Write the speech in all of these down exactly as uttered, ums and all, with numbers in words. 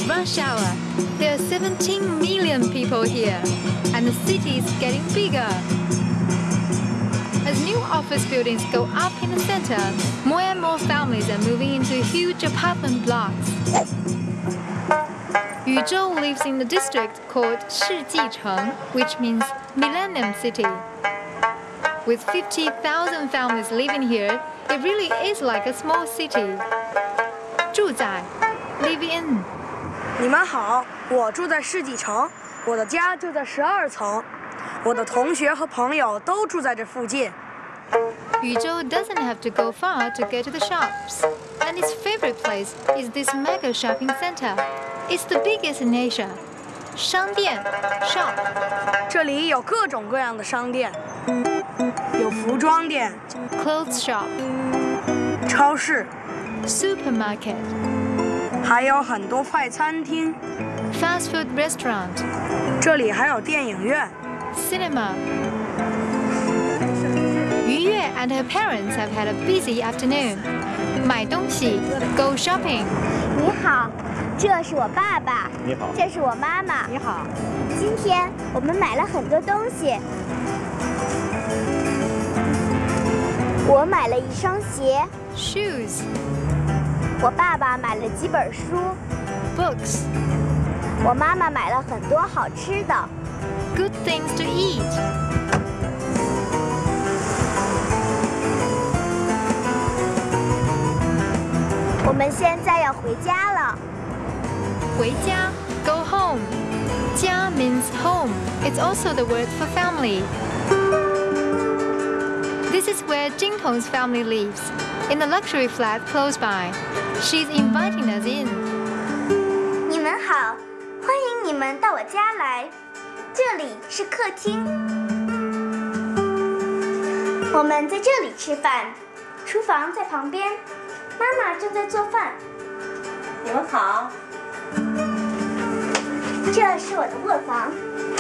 rush hour. There are seventeen million people here, and the city is getting bigger. As new office buildings go up in the center, more and more families are moving into huge apartment blocks. Yuzhou lives in the district called Shijiceng, which means Millennium City. With fifty thousand families living here, it really is like a small city. 住宅 live in. 你们好，我住在世纪城，我的家就在十二层，我的同学和朋友都住在这附近。 Yuzhou doesn't have to go far to get to the shops, and its favorite place is this mega shopping center. It's the biggest in Asia. 商店 shop. 这里有各种各样的商店，有服装店 clothes shop, 超市 supermarket, 还有很多快餐厅。 fast food restaurant, 这里还有电影院 cinema. Yu Yue and her parents have had a busy afternoon. 买东西 go shopping. 你好，这是我爸爸。 你好， 这是我妈妈。 你好， 今天我们买了很多东西。我买了一双鞋。 shoes, 我爸爸买了几本书。 books, 我妈妈买了很多好吃的。 good things to eat. 我们现在要回家了。 回家 go home. 家 means home. It's also the word for family. This is where Jingtong's family lives, in the luxury flat close by. She's inviting us in. 你们好，欢迎你们到我家来。这里是客厅，我们在这里吃饭，厨房在旁边，妈妈正在做饭。 你们好。 这是我的卧房，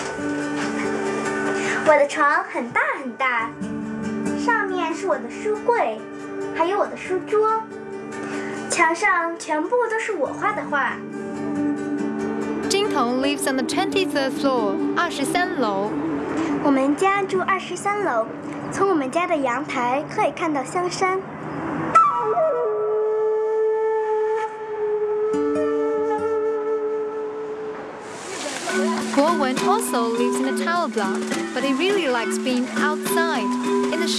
我的床很大很大，上面是我的书柜，还有我的书桌，墙上全部都是我画的画。 Jingtong lives on the twenty-third floor, 二十三楼。 我们家住二十三楼，从我们家的阳台可以看到香山。 Guowen also lives in a tower block, but he really likes being outside, in the